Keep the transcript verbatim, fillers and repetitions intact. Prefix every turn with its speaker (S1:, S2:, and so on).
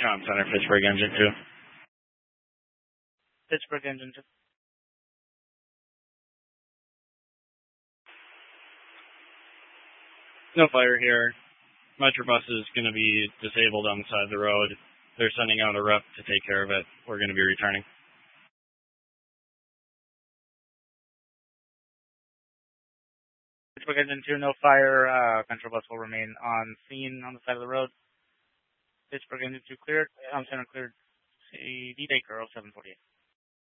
S1: Com Center, Pittsburgh Engine two.
S2: Pittsburgh Engine two.
S1: No fire here. Metrobus is going to be disabled on the side of the road. They're sending out a rep to take care of it. We're going to be returning.
S2: Pittsburgh Engine two, no fire. Uh, Metrobus will remain on scene on the side of the road. Pittsburgh Engine two cleared. Com Center cleared. D-Baker oh seven forty-eight.